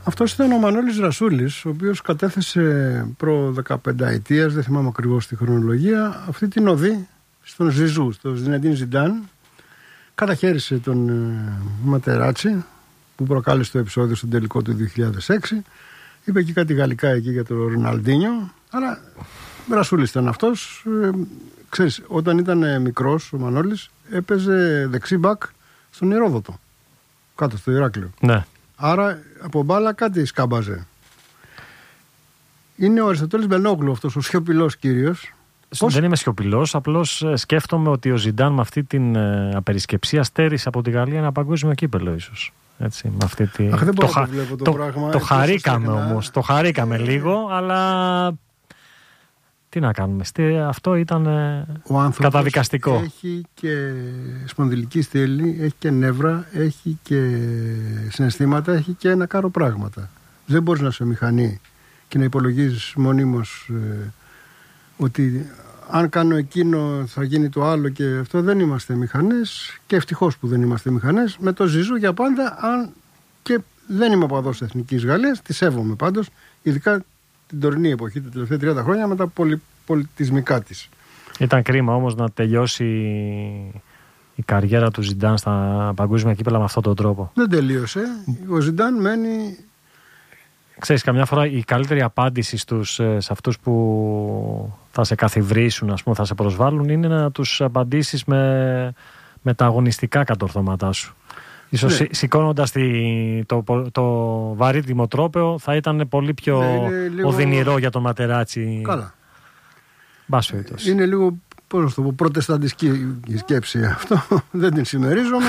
Αυτός ήταν ο Μανώλης Ρασούλης, ο οποίος κατέθεσε προ 15 ετίας, δεν θυμάμαι ακριβώς τη χρονολογία, αυτή την οδή στον Ζιζού, στον Ζινεντίν Ζιντάν. Καταχέρισε τον Ματεράτσι, που προκάλεσε το επεισόδιο στον τελικό του 2006. Είπε και κάτι γαλλικά εκεί για τον Ροναλντίνιο. Αλλά Ρασούλης ήταν αυτός. Ξέρεις, όταν ήταν μικρός ο Μανώλης έπαιζε δεξί μπακ στον Ηρόδοτο, κάτω στο Ηράκλειο. Ναι. Άρα από μπάλα κάτι σκάμπαζε. Είναι ο Αριστοτέλης Μπενόγλου αυτός, ο σιωπηλός κύριος. Δεν είμαι σιωπηλός, απλώς σκέφτομαι ότι ο Ζιντάν με αυτή την απερισκεψία στέρισε από τη Γαλλία ένα παγκόσμιο κύπελλο ίσως. Έτσι, με αυτή τη... δεν μπορώ να το βλέπω το πράγμα. Το χαρήκαμε όμως, το χαρήκαμε λίγο, αλλά τι να κάνουμε, αυτό ήταν καταδικαστικό. Έχει και σπονδυλική στήλη, έχει και νεύρα, έχει και συναισθήματα, έχει και ένα κάρο πράγματα. Δεν μπορείς να είσαι μηχανή και να υπολογίζεις μονίμως ότι αν κάνω εκείνο θα γίνει το άλλο και αυτό. Δεν είμαστε μηχανές και ευτυχώς που δεν είμαστε μηχανές. Με το Ζιζού για πάντα, αν και δεν είμαι οπαδός της Εθνικής Γαλλίας, τη σέβομαι πάντως, ειδικά την τωρινή εποχή, τα τελευταία 30 χρόνια με τα πολιτισμικά της. Ήταν κρίμα όμως να τελειώσει η καριέρα του Ζιντάν στα παγκόσμια κύπελλα με αυτόν τον τρόπο. Δεν τελείωσε. Ο Ζιντάν μένει... Ξέρεις, καμιά φορά η καλύτερη απάντηση σε αυτούς που θα σε καθιβρίσουν, ας πούμε, θα σε προσβάλλουν, είναι να τους απαντήσεις με τα αγωνιστικά κατορθώματά σου. Ίσως σηκώνοντας το βαρύ δημοτρόπαιο θα ήταν πολύ πιο οδυνηρό για τον Ματεράτσι. Καλά. Είναι λίγο, πώς να το πω, προτεσταντική σκέψη αυτό. Δεν την συμμερίζομαι.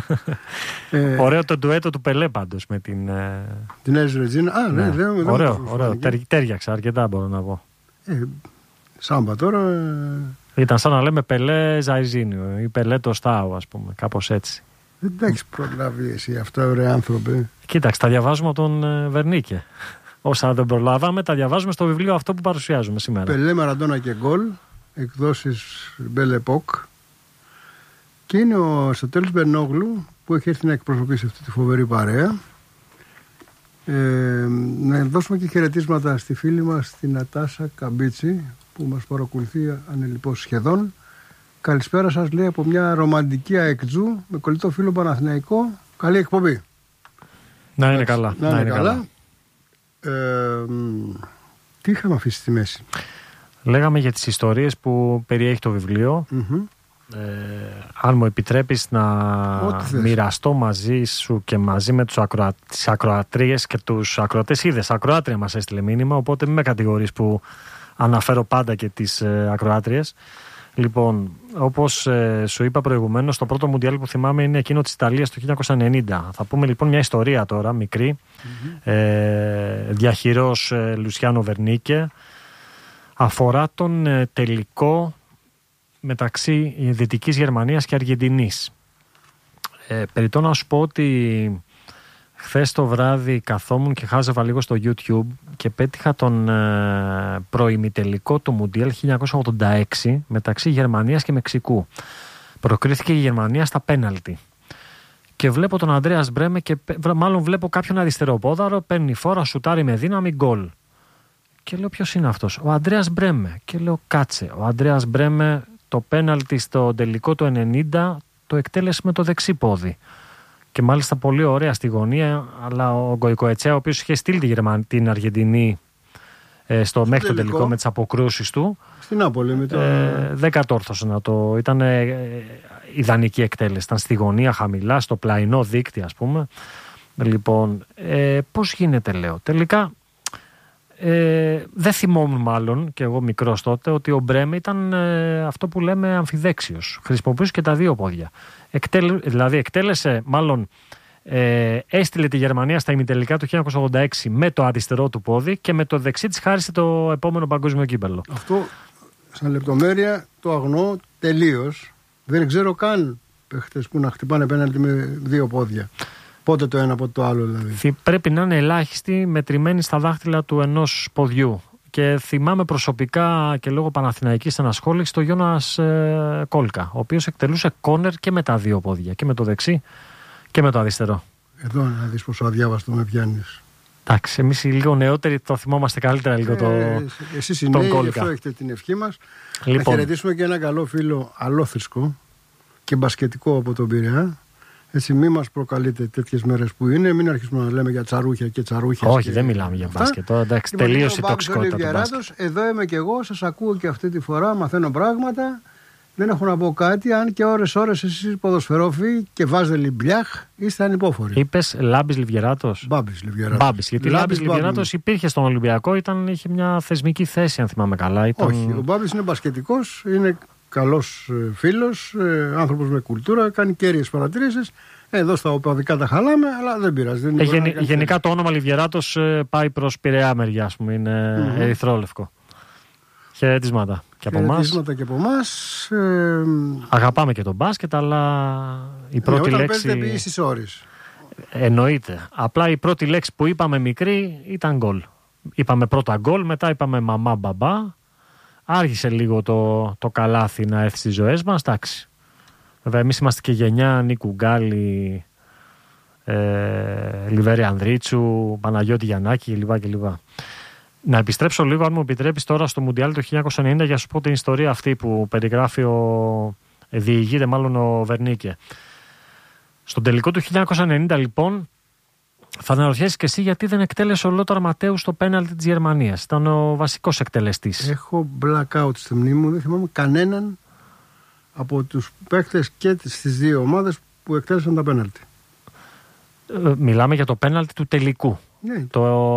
Ωραίο το ντουέτο του Πελέ πάντως με την Έζη Ρετζίνα. Ναι. Ωραίο. Τέριαξε αρκετά, μπορώ να πω. Σάμπα τώρα. Ήταν σαν να λέμε Πελέ Ζαϊζίνιο ή Πελέ το Στάου, ας πούμε, κάπως έτσι. Δεν τα έχεις προλάβει εσύ αυτά, ωραία άνθρωπε. Κοίταξε, τα διαβάζουμε από τον Βερνίκε. Όσα δεν προλάβαμε, τα διαβάζουμε στο βιβλίο αυτό που παρουσιάζουμε σήμερα. Πελέ, Μαραντόνα και γκολ, εκδόσεις Belle Époque. Και είναι ο Αριστοτέλης Μπενόγλου που έχει έρθει να εκπροσωπήσει αυτή τη φοβερή παρέα. Να δώσουμε και χαιρετίσματα στη φίλη μας, την Νατάσα Καμπίτσι, που μας παρακολουθεί ανελιπώς σχεδόν. Καλησπέρα σας, λέει, από μια ρομαντική αεκτζού με κολλητό φίλο Παναθηναϊκό. Καλή εκπομπή. Να είναι καλά. Να είναι καλά. Τι είχαμε αφήσει στη μέση? Λέγαμε για τις ιστορίες που περιέχει το βιβλίο. Αν μου επιτρέπεις να μοιραστώ μαζί σου και μαζί με τις ακροατρίες και τους ακροατές. Είδες, ακροάτρια μας έστειλε μήνυμα, οπότε μην με κατηγορείς που αναφέρω πάντα και τις ακροάτριες. Λοιπόν, όπως σου είπα προηγουμένως, το πρώτο Μουντιάλ που θυμάμαι είναι εκείνο της Ιταλίας το 1990. Θα πούμε λοιπόν μια ιστορία τώρα, μικρή. Διαχειρός Λουσιάνο Βερνίκε. Αφορά τον τελικό μεταξύ Δυτικής Γερμανίας και Αργεντινής. Περιττώ να σου πω ότι χθες το βράδυ καθόμουν και χάζευα λίγο στο YouTube και πέτυχα τον προημιτελικό του Μουντιάλ 1986 μεταξύ Γερμανίας και Μεξικού. Προκρίθηκε η Γερμανία στα πέναλτι. Και βλέπω τον Ανδρέας Μπρέμε και μάλλον βλέπω κάποιον αριστεροπόδαρο, παίρνει φόρα, σουτάρει με δύναμη, γκολ. Και λέω, ποιος είναι αυτός? Ο Ανδρέας Μπρέμε. Και λέω, κάτσε. Ο Ανδρέας Μπρέμε το πέναλτι στο τελικό του 90 το εκτέλεσε με το δεξί πόδι. Και μάλιστα πολύ ωραία στη γωνία, αλλά ο Γκοϊκοετσέα, ο οποίος είχε στείλει την Αργεντινή μέχρι το τελικό με τις αποκρούσεις του, στην Νάπολη δεν κατόρθωσε να το... Ήταν ιδανική εκτέλεση. Ήταν στη γωνία χαμηλά, στο πλαϊνό δίκτυ, ας πούμε. Λοιπόν, πώς γίνεται, λέω. Τελικά δεν θυμόμουν, μάλλον και εγώ μικρός τότε, ότι ο Μπρέμε ήταν αυτό που λέμε αμφιδέξιος. Χρησιμοποιούσε και τα δύο πόδια. Δηλαδή εκτέλεσε, μάλλον έστειλε τη Γερμανία στα ημιτελικά του 1986 με το αριστερό του πόδι και με το δεξί της χάρισε το επόμενο παγκόσμιο κύπελλο. Αυτό σαν λεπτομέρεια το αγνώ τελείως. Δεν ξέρω καν παίχτες που να χτυπάνε πέναλτι με δύο πόδια. Πότε το ένα, πότε το άλλο δηλαδή. Πρέπει να είναι ελάχιστοι, μετρημένοι στα δάχτυλα του ενός ποδιού. Και θυμάμαι προσωπικά και λόγω Παναθηναϊκής ενασχόλησης τον Γιώνας Κόλκα, ο οποίος εκτελούσε κόνερ και με τα δύο πόδια, και με το δεξί και με το αριστερό. Εδώ να δεις πόσο αδιάβαστο με πιάνεις. Εντάξει, εμείς οι λίγο νεότεροι το θυμόμαστε καλύτερα λίγο εσείς οι νέοι, γι' αυτό έχετε την ευχή μας. Λοιπόν. Να χαιρετήσουμε και ένα καλό φίλο αλόθρησκο και μπασκετικό από τον Πειραιά. Έτσι, μην μας προκαλείτε τέτοιες μέρες που είναι, μην αρχίσουμε να λέμε για τσαρούχια και τσαρούχια. Όχι, δεν μιλάμε για μπάσκετ. Εντάξει, τελείωσε η τοξικότητα του μπάσκετ. Εδώ είμαι και εγώ, σας ακούω και αυτή τη φορά, μαθαίνω πράγματα. Δεν έχω να πω κάτι, αν και ώρες εσείς ποδοσφαιρόφοι και βάζετε λιμπλιάχ, είστε ανυπόφοροι. Είπες Λάμπης Λιβιεράτος. Μπάμπης, γιατί Λάμπης Λιβιεράτος υπήρχε στον Ολυμπιακό, είχε μια θεσμική θέση, αν θυμάμαι καλά. Όχι, ο Μπάμπης είναι μπασκετικός, είναι καλός φίλος, άνθρωπος με κουλτούρα, κάνει κέρυες παρατηρήσεις. Εδώ στα οπαδικά τα χαλάμε, αλλά δεν πειράζει. Γενικά το όνομα Λιβιεράτος πάει προς Πειραιά μεριά, ας πούμε, είναι ερυθρόλευκο. Χαιρετίσματα και από εμάς. Αγαπάμε και τον μπάσκετ, αλλά η πρώτη όταν λέξη. Παίζετε ίσες ώρες. Εννοείται. Απλά η πρώτη λέξη που είπαμε μικρή ήταν γκολ. Είπαμε πρώτα γκολ, μετά είπαμε μαμά μπαμπά. Άρχισε λίγο το καλάθι να έρθει στις ζωές μας. Εντάξει. Βέβαια, εμείς είμαστε και γενιά Νίκου Γκάλη, Λιβέρη Ανδρίτσου, Παναγιώτη Γιαννάκη κλπ. Να επιστρέψω λίγο, αν μου επιτρέπεις, τώρα στο Μουντιάλ το 1990 για να σου πω την ιστορία αυτή που περιγράφει διηγείται μάλλον ο Βερνίκε. Στον τελικό του 1990 λοιπόν θα αναρωτιέσαι και εσύ γιατί δεν εκτέλεσε ο Λόταρ Ματέους το πέναλτι της Γερμανίας. Ήταν ο βασικός εκτελεστής. Έχω blackout στη μνήμη μου, δεν θυμάμαι κανέναν από τους παίκτες και στις δύο ομάδες που εκτέλεσαν τα πέναλτι. Μιλάμε για το πέναλτι του τελικού. Ναι.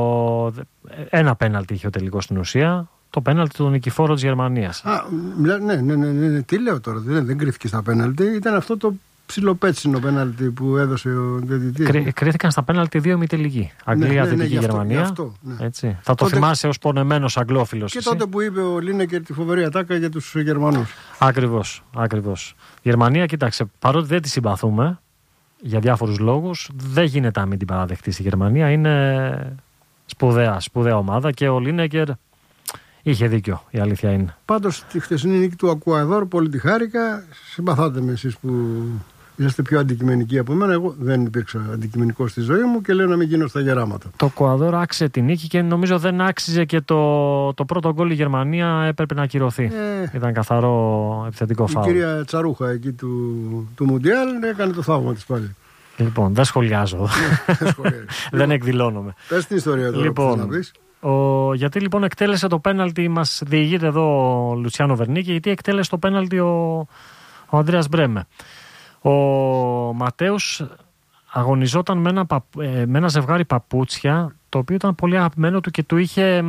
Ένα πέναλτι είχε ο τελικός στην ουσία. Το πέναλτι του νικηφόρου της Γερμανίας. Ναι. Τι λέω τώρα, δεν κρίθηκε στα πέναλτι. Ήταν αυτό το ψιλοπέτσινο πέναλτι που έδωσε ο διαιτητής. Κρίθηκαν στα πέναλτι δύο ημιτελικοί. Αγγλία, Δυτική Γερμανία. Αυτό, ναι. Έτσι. Θα το θυμάσαι ως πονεμένος αγγλόφιλος. Και τότε που είπε ο Λίνεκερ τη φοβερή ατάκα για τους Γερμανούς. Ακριβώς. Η Γερμανία, κοίταξε, παρότι δεν τη συμπαθούμε για διάφορους λόγους, δεν γίνεται να μην την παραδεχτεί στη Γερμανία. Είναι σπουδαία ομάδα και ο Λίνεκερ είχε δίκιο, η αλήθεια είναι. Πάντως τη χθεσινή νίκη του Ακουαδόρ πολύ τη χάρηκα. Συμπαθάτε με εσείς που είσαστε πιο αντικειμενικοί από μένα. Εγώ δεν υπήρξα αντικειμενικός στη ζωή μου και λέω να μην γίνω στα γεράματα. Το Ακουαδόρ άξιζε τη νίκη και νομίζω δεν άξιζε και το πρώτο γκολ η Γερμανία έπρεπε να ακυρωθεί. Ήταν καθαρό επιθετικό φάουλ. Η κυρία Τσαρούχα εκεί του Μουντιάλ έκανε το θαύμα της πάλι. Λοιπόν, δεν σχολιάζω. Δεν εκδηλώνομαι. Πες την ιστορία τώρα που θες να πεις. Γιατί λοιπόν εκτέλεσε το πέναλτι, μας διηγείται εδώ ο Λουτσιάνο Βερνίκη, γιατί εκτέλεσε το πέναλτι ο Ανδρέας Μπρέμε. Ο Ματέους αγωνιζόταν με ένα ζευγάρι παπούτσια, το οποίο ήταν πολύ αγαπημένο του και του είχε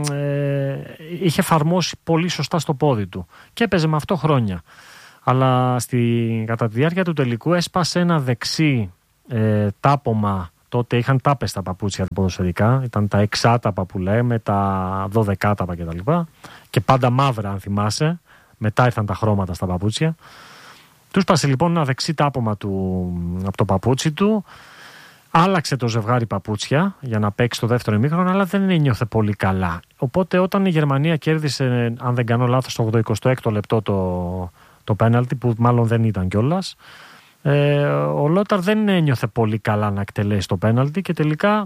εφαρμόσει πολύ σωστά στο πόδι του και έπαιζε με αυτό χρόνια. Αλλά κατά τη διάρκεια του τελικού έσπασε ένα δεξί τάπομα. Τότε είχαν τάπες τα παπούτσια τα ποδοσφαιρικά, ήταν τα εξάταπα που λέμε, τα 12άταπα κτλ. Και πάντα μαύρα, αν θυμάσαι. Μετά ήρθαν τα χρώματα στα παπούτσια. Του σπάσε λοιπόν ένα δεξί τάπομα από το παπούτσι του. Άλλαξε το ζευγάρι παπούτσια για να παίξει το δεύτερο ημίχρονο, αλλά δεν ένιωθε πολύ καλά. Οπότε όταν η Γερμανία κέρδισε, αν δεν κάνω λάθος, το 86ο λεπτό το πέναλτι, που μάλλον δεν ήταν κιόλας, ο Λόταρ δεν ένιωθε πολύ καλά να εκτελέσει το πέναλτι και τελικά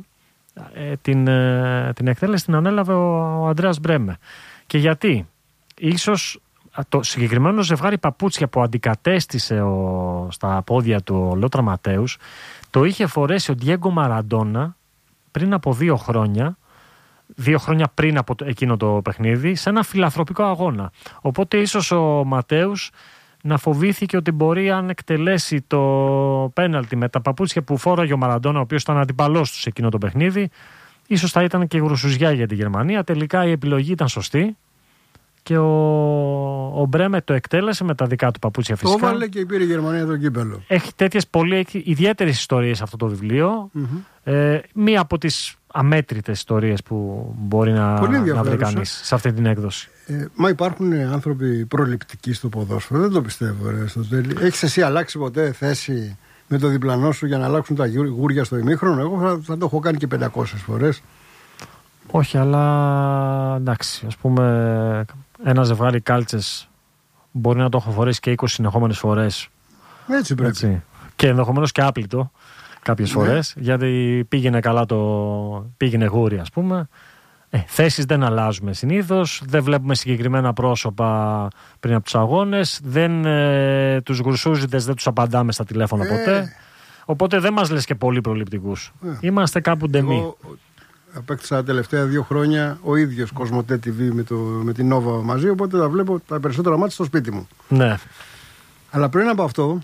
την εκτέλεση την ανέλαβε ο Ανδρέας Μπρέμε. Και γιατί? Ίσως το συγκεκριμένο ζευγάρι παπούτσια που αντικατέστησε στα πόδια του ο Λόταρ Ματέους το είχε φορέσει ο Ντιέγκο Μαραντόνα πριν από 2 χρόνια. 2 χρόνια πριν από εκείνο το παιχνίδι, σε ένα φιλανθρωπικό αγώνα. Οπότε ίσως ο Ματέους να φοβήθηκε ότι μπορεί, αν εκτελέσει το πέναλτι με τα παπούτσια που φόραγε ο Μαραντόνα, ο οποίος ήταν αντιπαλός του σε εκείνο το παιχνίδι, ίσως θα ήταν και γρουσουζιά για τη Γερμανία. Τελικά η επιλογή ήταν σωστή και ο Μπρέμε το εκτέλεσε με τα δικά του παπούτσια φυσικά. Το έβαλε και πήρε η Γερμανία το κύπελο. Έχει τέτοιες πολύ ιδιαίτερες ιστορίες αυτό το βιβλίο. Μία από τις αμέτρητες ιστορίες που μπορεί να βρει κανείς σε αυτή την έκδοση. Μα υπάρχουν άνθρωποι προληπτικοί στο ποδόσφαιρο, δεν το πιστεύω. Έχεις εσύ αλλάξει ποτέ θέση με το διπλανό σου για να αλλάξουν τα γούρια στο ημίχρονο? Εγώ θα το έχω κάνει και 500 φορές. Όχι, αλλά εντάξει, ας πούμε ένα ζευγάρι κάλτσες μπορεί να το έχω φορέσει και 20 συνεχόμενες φορές. Έτσι πρέπει. Έτσι. Και ενδεχομένως και άπλυτο. κάποιες φορές, γιατί πήγαινε γούρι, ας πούμε. Θέσεις δεν αλλάζουμε συνήθως, δεν βλέπουμε συγκεκριμένα πρόσωπα πριν από τους αγώνες, τους γρουσούζιδες δεν τους απαντάμε στα τηλέφωνα ποτέ, οπότε δεν μας λες και πολύ προληπτικούς. Είμαστε κάπου ντεμή. Απέκτησα τα τελευταία 2 χρόνια ο ίδιος Κοσμοτέ TV με την Nova μαζί, οπότε τα βλέπω τα περισσότερα μάτια στο σπίτι μου. Ναι. Αλλά πριν από αυτό,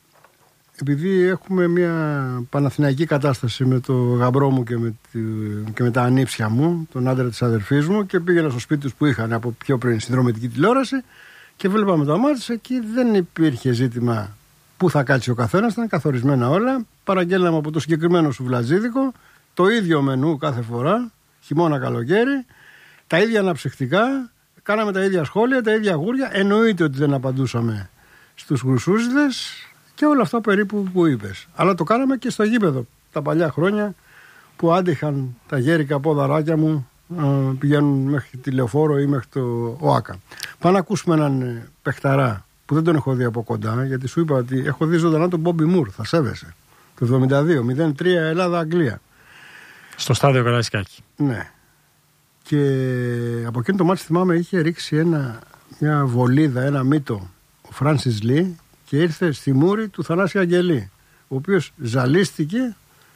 επειδή έχουμε μια παναθηναϊκή κατάσταση με το γαμπρό μου και με τα ανήψια μου, τον άντρα της αδερφής μου, και πήγαινα στο σπίτι τους που είχαν από πιο πριν συνδρομητική τηλεόραση και βλέπαμε τα μάτια, εκεί δεν υπήρχε ζήτημα πού θα κάτσει ο καθένας, ήταν καθορισμένα όλα. Παραγγέλναμε από το συγκεκριμένο σουβλατζίδικο το ίδιο μενού κάθε φορά, χειμώνα καλοκαίρι, τα ίδια αναψυκτικά, κάναμε τα ίδια σχόλια, τα ίδια γούρια. Εννοείται ότι δεν απαντούσαμε στους γρουσούζιδες και όλα αυτά περίπου που είπες. Αλλά το κάναμε και στο γήπεδο τα παλιά χρόνια που άντυχαν τα γέρικα ποδαράκια μου, πηγαίνουν μέχρι τη Λεωφόρο ή μέχρι το ΟΑΚΑ. Πάμε να ακούσουμε έναν παιχταρά που δεν τον έχω δει από κοντά, γιατί σου είπα ότι έχω δει ζωντανά τον Μπόμπι Μουρ, θα σέβεσαι. Το 72, 0-3 Ελλάδα-Αγγλία. Στο στάδιο Καραϊσκάκη. Ναι. Και από εκείνο το μάτι θυμάμαι είχε ρίξει μια βολίδα, ένα μύτο ο Φράνσις Λι και ήρθε στη μούρη του Θανάση Αγγελή, ο οποίος ζαλίστηκε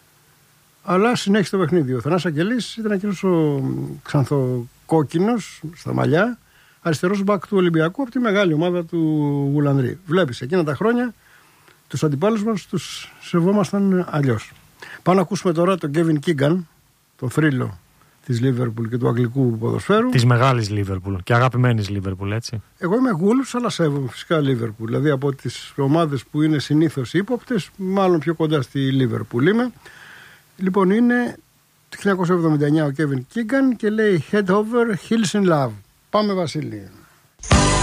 αλλά συνέχισε το παιχνίδι. Ο Θανάσης Αγγελής ήταν εκείνος ο ξανθοκόκκινος στα μαλλιά, αριστερός μπακ του Ολυμπιακού από τη μεγάλη ομάδα του Γουλανδρή. Βλέπεις, εκείνα τα χρόνια τους αντιπάλους μας τους σεβόμασταν αλλιώς. Πάμε να ακούσουμε τώρα τον Κέβιν Κίγκαν, τον θρύλο της Λίβερπουλ και του αγγλικού ποδοσφαίρου. Της μεγάλης Λίβερπουλ και αγαπημένης Λίβερπουλ, έτσι. Εγώ είμαι Wolves, αλλά σέβομαι φυσικά Λίβερπουλ. Δηλαδή από τις ομάδες που είναι συνήθως ύποπτες, μάλλον πιο κοντά στη Λίβερπουλ είμαι. Λοιπόν, είναι το 1979 ο Κέβιν Κίγκαν και λέει Head over, heels in love. Πάμε, Βασίλη.